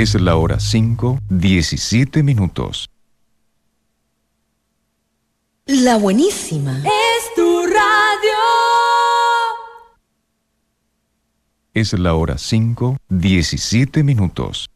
Es la hora 5:17. La buenísima. Es tu radio. Es la hora 5:17.